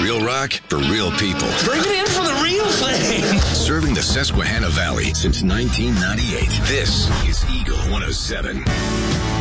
Real rock for real people. Bring it in for the real thing. Serving the Susquehanna Valley since 1998. This is Eagle 107.